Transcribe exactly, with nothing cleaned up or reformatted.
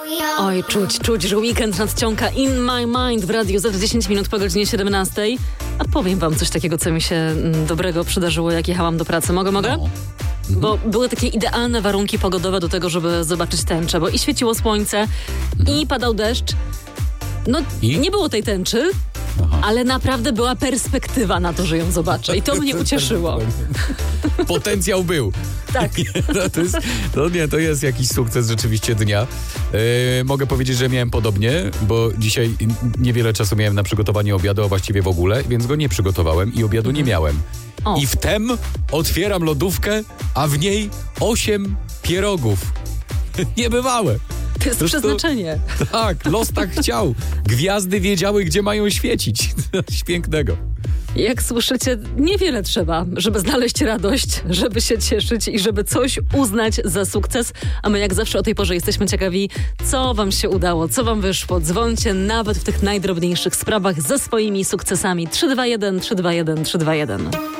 Oj, czuć, czuć, że weekend nadciąga In My Mind w radiu za dziesięć minut po godzinie siedemnastej. A powiem wam coś takiego, co mi się mm, dobrego przydarzyło, jak jechałam do pracy. Mogę, mogę? No. Bo były takie idealne warunki pogodowe do tego, żeby zobaczyć tęczę, bo i świeciło słońce, i padał deszcz. No, I? nie było tej tęczy, Aha. ale naprawdę była perspektywa na to, że ją zobaczę. I to mnie ucieszyło. Potencjał był. Tak. No, to, jest, to, nie, to jest jakiś sukces rzeczywiście dnia. E, mogę powiedzieć, że miałem podobnie, bo dzisiaj niewiele czasu miałem na przygotowanie obiadu, a właściwie w ogóle, więc go nie przygotowałem i obiadu nie miałem. O. I wtem otwieram lodówkę, a w niej osiem pierogów. Niebywałe. To jest Zresztą, przeznaczenie. Tak, los tak chciał. Gwiazdy wiedziały, gdzie mają świecić. Coś pięknego. Jak słyszycie, niewiele trzeba, żeby znaleźć radość, żeby się cieszyć i żeby coś uznać za sukces. A my jak zawsze o tej porze jesteśmy ciekawi, co wam się udało, co wam wyszło. Dzwońcie nawet w tych najdrobniejszych sprawach ze swoimi sukcesami. trzy dwa jeden, trzy dwa jeden, trzy dwa jeden.